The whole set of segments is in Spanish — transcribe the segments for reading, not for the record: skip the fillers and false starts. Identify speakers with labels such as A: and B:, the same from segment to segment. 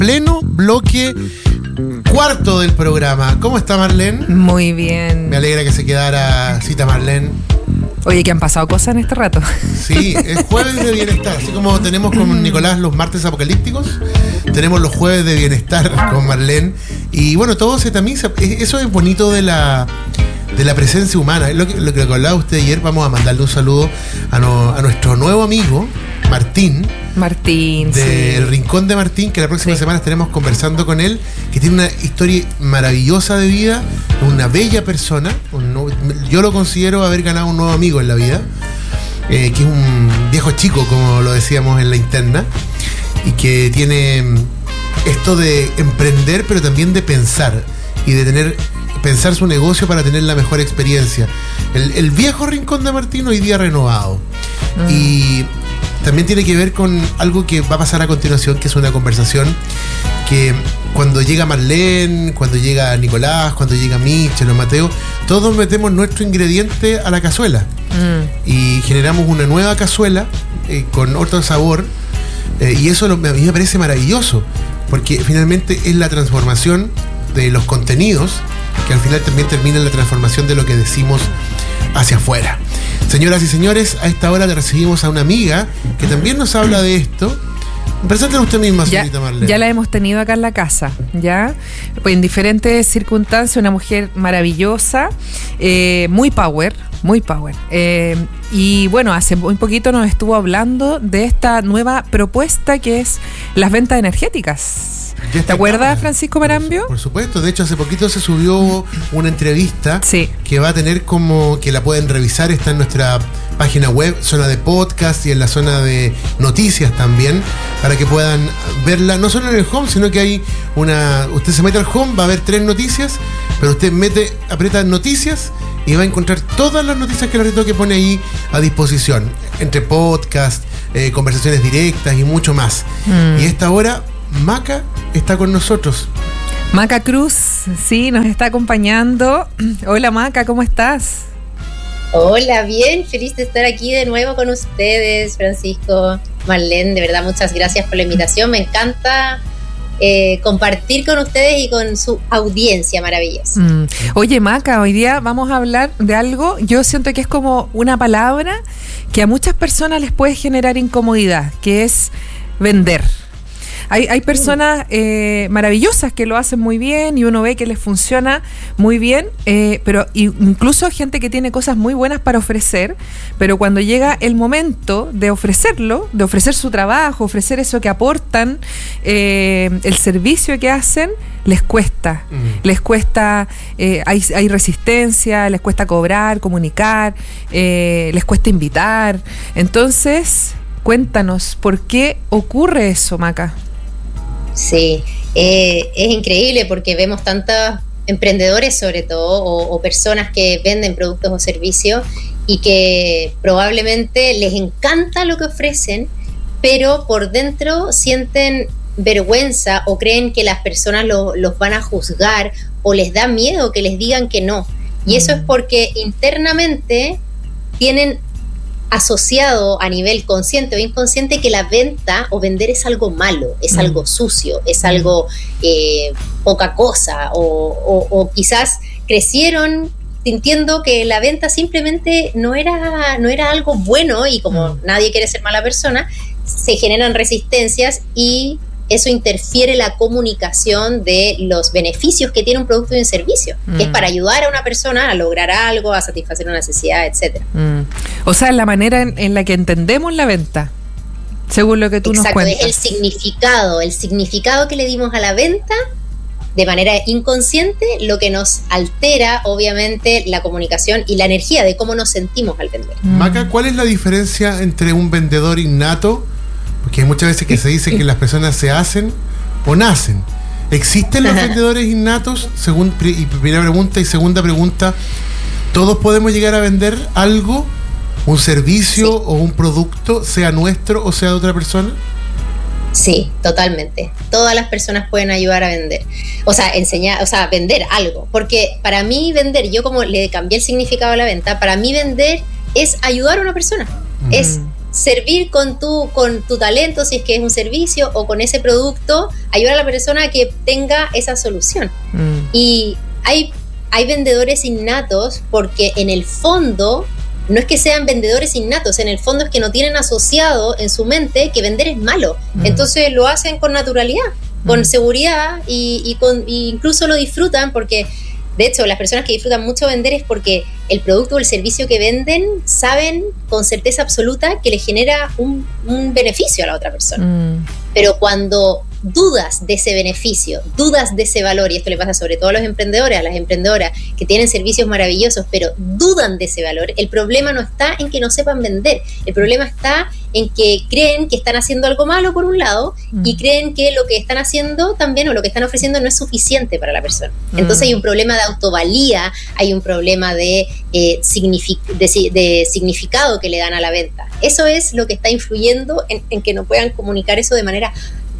A: pleno bloque cuarto del programa. ¿Cómo está Marlene?
B: Muy bien.
A: Me alegra que se quedara cita Marlene.
B: Oye, que han pasado cosas en este rato.
A: Sí, es jueves de bienestar. Así como tenemos con Nicolás los martes apocalípticos, tenemos los jueves de bienestar con Marlene. Y bueno, todo se tamiza. Eso es bonito de la presencia humana. Es lo que hablaba usted ayer. Vamos a mandarle un saludo a nuestro nuevo amigo Martín, del Rincón de Martín, que la próxima semana estaremos conversando con él, que tiene una historia maravillosa de vida, una bella persona. Yo lo considero haber ganado un nuevo amigo en la vida, que es un viejo chico, como lo decíamos en la interna, y que tiene esto de emprender, pero también de pensar, y de pensar su negocio para tener la mejor experiencia. El viejo Rincón de Martín hoy día renovado. Y también tiene que ver con algo que va a pasar a continuación, que es una conversación que cuando llega Marlene, cuando llega Nicolás, cuando llega Michel o Mateo, todos metemos nuestro ingrediente a la cazuela y generamos una nueva cazuela con otro sabor, y eso a mí me parece maravilloso, porque finalmente es la transformación de los contenidos, que al final también termina en la transformación de lo que decimos hacia afuera. Señoras y señores, a esta hora le recibimos a una amiga que también nos habla de esto. Preséntela usted misma, señorita Marlene.
B: Ya la hemos tenido acá en la casa, ¿ya? Pues en diferentes circunstancias, una mujer maravillosa, muy power. Y bueno, hace muy poquito nos estuvo hablando de esta nueva propuesta que es las ventas energéticas. ¿Te acuerdas, Francisco Marambio?
A: Por supuesto, de hecho hace poquito se subió una entrevista que va a tener que la pueden revisar, está en nuestra página web, zona de podcast y en la zona de noticias también, para que puedan verla, no solo en el home, sino que hay usted se mete al home, va a haber 3 noticias, pero usted aprieta noticias y va a encontrar todas las noticias que la Retoque pone ahí a disposición, entre podcast, conversaciones directas y mucho más. Y a esta hora Maca está con nosotros.
B: Maca Cruz, sí, nos está acompañando. Hola Maca, ¿cómo estás?
C: Hola, bien, feliz de estar aquí de nuevo con ustedes, Francisco, Marlene, de verdad muchas gracias por la invitación, me encanta compartir con ustedes y con su audiencia maravillosa.
B: Oye Maca, hoy día vamos a hablar de algo, yo siento que es como una palabra que a muchas personas les puede generar incomodidad, que es vender. Hay personas maravillosas que lo hacen muy bien y uno ve que les funciona muy bien, pero incluso gente que tiene cosas muy buenas para ofrecer, pero cuando llega el momento de ofrecerlo, de ofrecer su trabajo, ofrecer eso que aportan, el servicio que hacen, les cuesta. Hay resistencia, les cuesta cobrar, comunicar, les cuesta invitar. Entonces, cuéntanos, ¿por qué ocurre eso, Maca?
C: Sí, es increíble porque vemos tantos emprendedores sobre todo o personas que venden productos o servicios y que probablemente les encanta lo que ofrecen, pero por dentro sienten vergüenza o creen que las personas los van a juzgar o les da miedo que les digan que no. Y eso es porque internamente tienen asociado a nivel consciente o inconsciente que la venta o vender es algo malo, es algo sucio, es algo poca cosa, o quizás crecieron sintiendo que la venta simplemente no era algo bueno, y como nadie quiere ser mala persona, se generan resistencias y eso interfiere la comunicación de los beneficios que tiene un producto y un servicio, que es para ayudar a una persona a lograr algo, a satisfacer una necesidad, etcétera.
B: O sea, la manera en la que entendemos la venta, según lo que tú nos cuentas.
C: Exacto, es el significado que le dimos a la venta de manera inconsciente, lo que nos altera, obviamente, la comunicación y la energía de cómo nos sentimos al vender.
A: Maca, ¿cuál es la diferencia entre un vendedor innato? Porque hay muchas veces que se dice que las personas se hacen o nacen. ¿Existen los vendedores innatos? Primera pregunta. Y segunda pregunta, ¿todos podemos llegar a vender algo, un servicio o un producto, sea nuestro o sea de otra persona?
C: Sí, totalmente. Todas las personas pueden ayudar a vender. O sea, vender algo. Porque para mí vender, yo como le cambié el significado a la venta, para mí vender es ayudar a una persona. Es servir con tu talento, si es que es un servicio, o con ese producto, ayudar a la persona a que tenga esa solución. Y hay vendedores innatos porque en el fondo no es que sean vendedores innatos, en el fondo es que no tienen asociado en su mente que vender es malo. Entonces lo hacen con naturalidad, con seguridad y incluso lo disfrutan, porque de hecho las personas que disfrutan mucho vender es porque el producto o el servicio que venden saben con certeza absoluta que le genera un beneficio a la otra persona. Pero cuando dudas de ese beneficio, dudas de ese valor, y esto le pasa sobre todo a los emprendedores, a las emprendedoras que tienen servicios maravillosos, pero dudan de ese valor, el problema no está en que no sepan vender, el problema está en que creen que están haciendo algo malo por un lado y creen que lo que están haciendo también o lo que están ofreciendo no es suficiente para la persona. Entonces hay un problema de autovalía, hay un problema de significado que le dan a la venta. Eso es lo que está influyendo en que no puedan comunicar eso de manera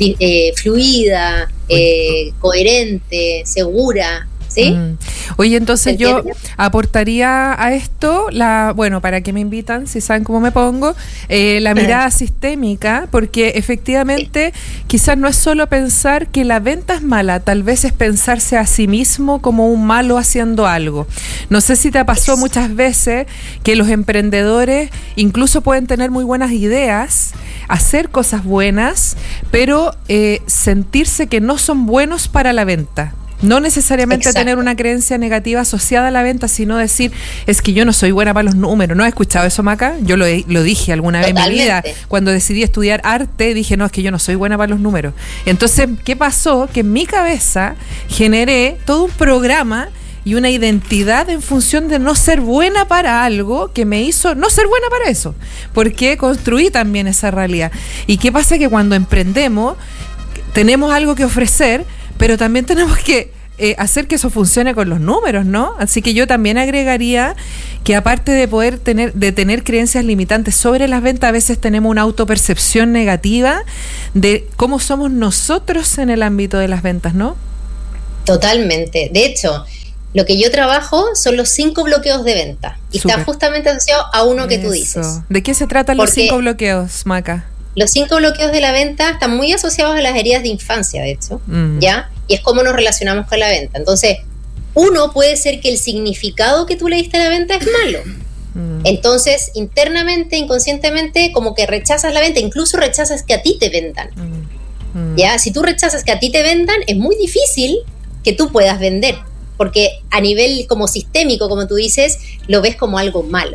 C: fluida, coherente, segura, ¿sí?
B: Oye, entonces yo aportaría a esto, para que me invitan, si saben cómo me pongo, la mirada sistémica, porque efectivamente quizás no es solo pensar que la venta es mala, tal vez es pensarse a sí mismo como un malo haciendo algo. No sé si te pasó muchas veces que los emprendedores incluso pueden tener muy buenas ideas, hacer cosas buenas, pero sentirse que no son buenos para la venta. No necesariamente tener una creencia negativa asociada a la venta, sino decir, es que yo no soy buena para los números. ¿No has escuchado eso, Maca? Yo lo dije alguna vez en mi vida. Cuando decidí estudiar arte, dije, no, es que yo no soy buena para los números. Entonces, ¿qué pasó? Que en mi cabeza generé todo un programa y una identidad en función de no ser buena para algo que me hizo no ser buena para eso, porque construí también esa realidad. ¿Y qué pasa? Que cuando emprendemos, tenemos algo que ofrecer, pero también tenemos que hacer que eso funcione con los números, ¿no? Así que yo también agregaría que aparte de tener creencias limitantes sobre las ventas, a veces tenemos una autopercepción negativa de cómo somos nosotros en el ámbito de las ventas, ¿no?
C: Totalmente. De hecho, lo que yo trabajo son los 5 bloqueos de venta. Y está justamente asociado a uno que tú dices.
B: ¿De qué se tratan los 5 bloqueos, Maca?
C: Los 5 bloqueos de la venta están muy asociados a las heridas de infancia, de hecho, ¿ya? Y es cómo nos relacionamos con la venta. Entonces, uno puede ser que el significado que tú le diste a la venta es malo. Entonces, internamente, inconscientemente, como que rechazas la venta, incluso rechazas que a ti te vendan. ¿Ya? Si tú rechazas que a ti te vendan, es muy difícil que tú puedas vender, porque a nivel como sistémico, como tú dices, lo ves como algo malo.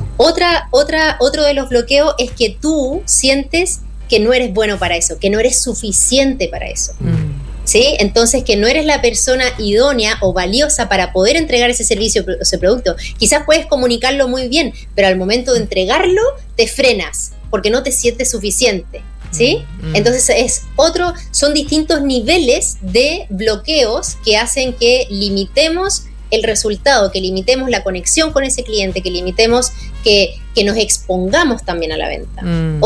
C: Otro de los bloqueos es que tú sientes que no eres bueno para eso, que no eres suficiente para eso. ¿Sí? Entonces, que no eres la persona idónea o valiosa para poder entregar ese servicio o ese producto. Quizás puedes comunicarlo muy bien, pero al momento de entregarlo te frenas porque no te sientes suficiente. ¿Sí? Entonces son distintos niveles de bloqueos que hacen que limitemos el resultado, que limitemos la conexión con ese cliente, que limitemos que nos expongamos también a la venta.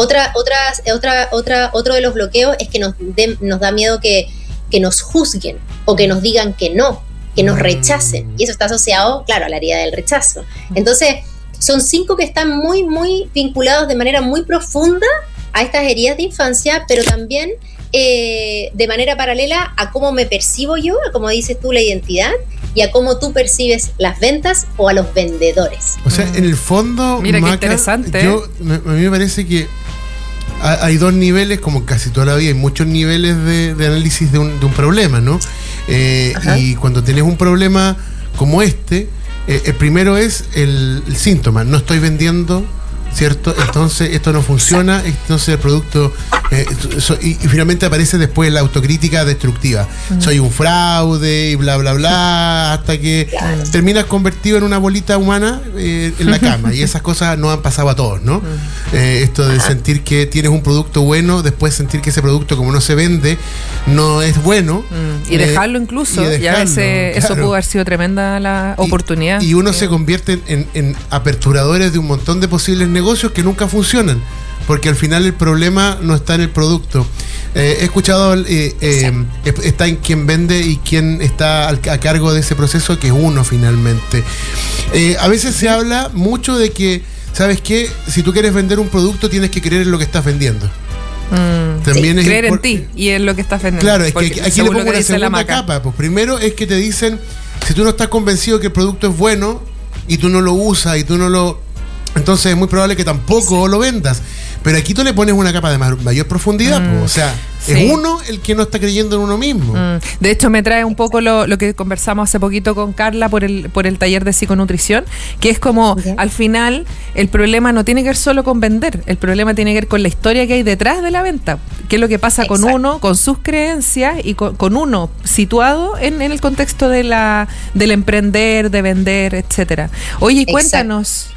C: Otro de los bloqueos es que nos da miedo que nos juzguen o que nos digan que no, que nos rechacen, y eso está asociado, claro, a la herida del rechazo. Entonces, son 5 que están muy, muy vinculados de manera muy profunda a estas heridas de infancia, pero también de manera paralela a cómo me percibo yo, a cómo dices tú, la identidad, y a cómo tú percibes las ventas o a los vendedores.
A: O sea, en el fondo,
B: mira, Maca, qué interesante.
A: A mí me parece que hay 2 niveles, como casi toda la vida, hay muchos niveles de análisis de un problema, ¿no? Y cuando tenés un problema como el primero es el síntoma, no estoy vendiendo, ¿cierto? Entonces esto no funciona, entonces el producto y finalmente aparece después la autocrítica destructiva. Soy un fraude y bla bla bla, hasta que terminas convertido en una bolita humana en la cama, y esas cosas nos han pasado a todos, ¿no? Esto de sentir que tienes un producto bueno, después sentir que ese producto, como no se vende, no es bueno,
B: y dejarlo incluso, y a veces eso pudo haber sido tremenda la oportunidad,
A: y uno se convierte en aperturadores de un montón de posibles negocios que nunca funcionan, porque al final el problema no está en el producto. He escuchado, está en quien vende y quien está a cargo de ese proceso, que es uno finalmente. A veces se habla mucho de que ¿sabes qué? Si tú quieres vender un producto, tienes que creer en lo que estás vendiendo. También es
B: creer en ti y en lo que estás vendiendo.
A: Claro, es que aquí le pongo una segunda capa. Pues primero es que te dicen, si tú no estás convencido que el producto es bueno y tú no lo usas y tú no lo... Entonces es muy probable que tampoco lo vendas. Pero aquí tú le pones una capa de mayor profundidad, pues, o sea, es uno el que no está creyendo en uno mismo.
B: De hecho, me trae un poco lo que conversamos hace poquito con Carla por el taller de psiconutrición, que es como, al final, el problema no tiene que ver solo con vender, el problema tiene que ver con la historia que hay detrás de la venta, qué es lo que pasa con uno, con sus creencias y con uno situado en el contexto del emprender, de vender, etcétera. Oye, cuéntanos,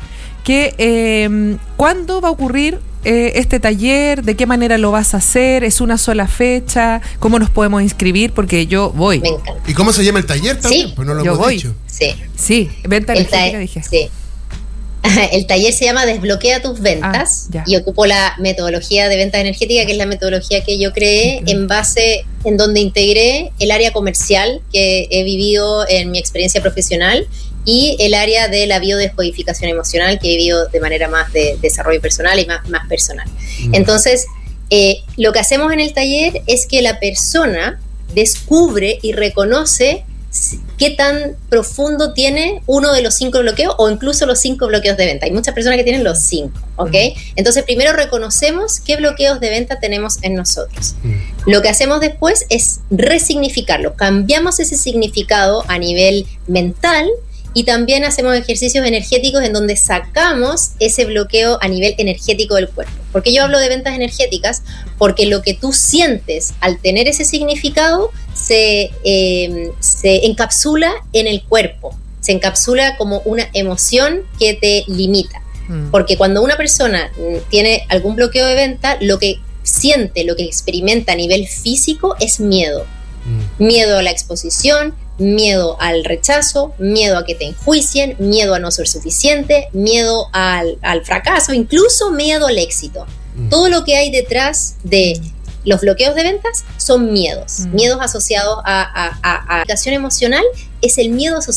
B: ¿cuándo va a ocurrir este taller? ¿De qué manera lo vas a hacer? ¿Es una sola fecha? ¿Cómo nos podemos inscribir? Porque yo voy.
C: Me encanta.
A: ¿Y cómo se llama el taller también?
C: Sí,
A: pues no lo
B: yo
A: hemos
B: voy.
A: dicho.
B: Sí, venta energética, dije.
C: Sí. El taller se llama Desbloquea tus ventas y ocupo la metodología de ventas energética, que es la metodología que yo creé en donde integré el área comercial que he vivido en mi experiencia profesional y el área de la biodescodificación emocional que he vivido de manera más de desarrollo personal y más personal. Entonces, lo que hacemos en el taller es que la persona descubre y reconoce qué tan profundo tiene uno de los 5 bloqueos o incluso los 5 bloqueos de venta. Hay muchas personas que tienen los 5, ¿ok? Entonces, primero reconocemos qué bloqueos de venta tenemos en nosotros. Lo que hacemos después es resignificarlo. Cambiamos ese significado a nivel mental y también hacemos ejercicios energéticos en donde sacamos ese bloqueo a nivel energético del cuerpo. ¿Por qué yo hablo de ventas energéticas? Porque lo que tú sientes al tener ese significado se encapsula en el cuerpo, se encapsula como una emoción que te limita. Porque cuando una persona tiene algún bloqueo de venta, lo que siente, lo que experimenta a nivel físico es miedo. Miedo a la exposición, miedo al rechazo, miedo a que te enjuicien, miedo a no ser suficiente, miedo al fracaso, incluso miedo al éxito. Todo lo que hay detrás de los bloqueos de ventas son miedos asociados a educación emocional, es el miedo asociado